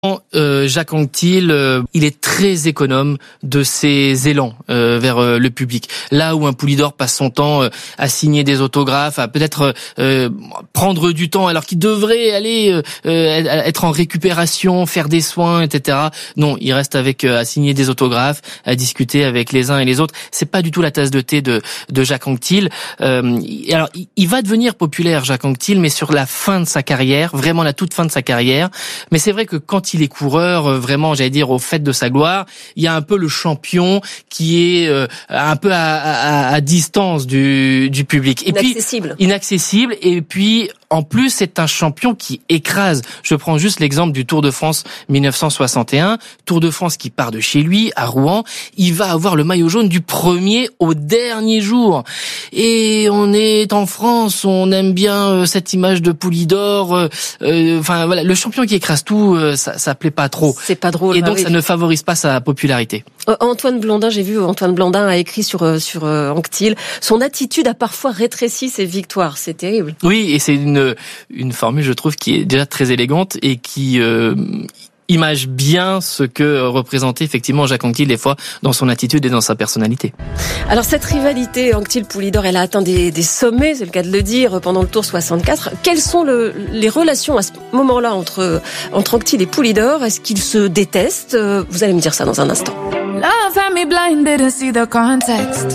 Jacques Anquetil, il est très économe de ses élans vers le public. Là où un Poulidor passe son temps à signer des autographes, à peut-être prendre du temps alors qu'il devrait aller être en récupération, faire des soins, etc. Non, il reste à signer des autographes, à discuter avec les uns et les autres. C'est pas du tout la tasse de thé de Jacques Anquetil. Alors, il va devenir populaire, Jacques Anquetil, mais sur la fin de sa carrière, vraiment la toute fin de sa carrière. Mais c'est vrai que quand il est coureur, vraiment, j'allais dire, au fait de sa gloire, il y a un peu le champion qui est un peu à distance du public. Et inaccessible. Et puis, en plus, c'est un champion qui écrase. Je prends juste l'exemple du Tour de France 1961. Tour de France qui part de chez lui, à Rouen. Il va avoir le maillot jaune du premier au dernier jour. Et on est en France, on aime bien cette image de Poulidor. Enfin, voilà, le champion qui écrase tout, ça plaît pas trop. C'est pas drôle. Et donc, ça ne favorise pas sa popularité. Antoine Blondin, j'ai vu Antoine Blondin a écrit sur Anquetil. Son attitude a parfois rétréci ses victoires. C'est terrible. Oui, et c'est une formule, je trouve, qui est déjà très élégante et qui image bien ce que représentait effectivement Jacques Anquetil des fois dans son attitude et dans sa personnalité. Alors cette rivalité Anquetil-Poulidor, elle a atteint des sommets, c'est le cas de le dire, pendant le Tour 64. Quelles sont les relations à ce moment-là entre Anquetil et Poulidor? Est-ce qu'ils se détestent? Vous allez me dire ça dans un instant. Love had me blind, didn't see the context.